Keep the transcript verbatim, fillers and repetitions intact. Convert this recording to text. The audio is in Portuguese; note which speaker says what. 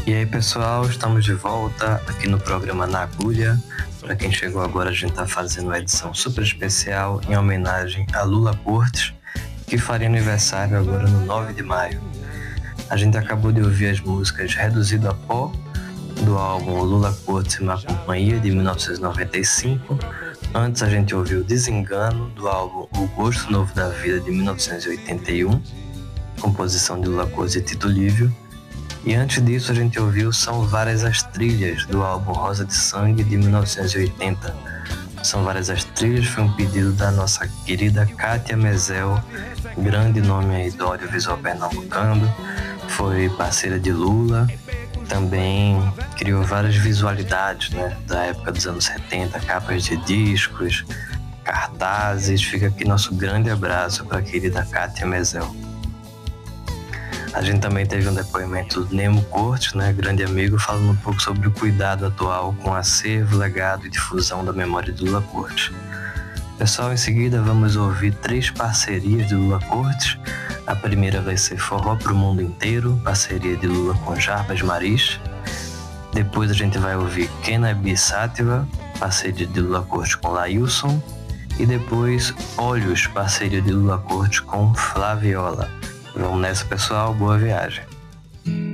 Speaker 1: E aí pessoal, estamos de volta aqui no programa Na Agulha. Para quem chegou agora, a gente está fazendo uma edição super especial em homenagem a Lula Cortes, que faria aniversário agora no nove de maio. A gente acabou de ouvir as músicas Reduzido a Pó, do álbum Lula Cortes e Má Companhia, de mil novecentos e noventa e cinco. Antes a gente ouviu Desengano, do álbum O Gosto Novo da Vida, de mil novecentos e oitenta e um, composição de Lula Cortes e Tito Livio. E antes disso a gente ouviu São Várias as Trilhas, do álbum Rosa de Sangue, de mil novecentos e oitenta. São Várias as Trilhas foi um pedido da nossa querida Kátia Mezel, grande nome aí do audiovisual pernambucano, foi parceira de Lula, também criou várias visualidades, né, da época dos anos setenta, capas de discos, cartazes. Fica aqui nosso grande abraço para a querida Kátia Mezel. A gente também teve um depoimento do Nemo Cortes, né, grande amigo, falando um pouco sobre o cuidado atual com acervo, legado e difusão da memória de Lula Cortes. Pessoal, em seguida vamos ouvir três parcerias de Lula Cortes. A primeira vai ser Forró pro Mundo Inteiro, parceria de Lula com Jarbas Maris. Depois a gente vai ouvir Kenabi Sátiva, parceria de Lula Cortes com Lailson. E depois Olhos, parceria de Lula Cortes com Flaviola. Vamos nessa, pessoal, boa viagem.